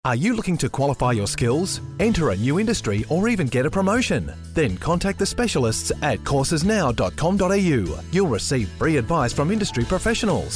Are you looking to qualify your skills, enter a new industry, or even get a promotion? Then contact the specialists at coursesnow.com.au. You'll receive free advice from industry professionals.